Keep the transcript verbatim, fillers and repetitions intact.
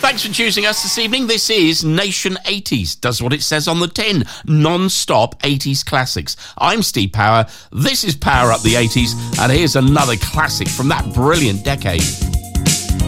Thanks for choosing us this evening. This is Nation eighties. Does what it says on the tin. Non-stop eighties classics. I'm Steve Power. This is Power Up the eighties. And here's another classic from that brilliant decade.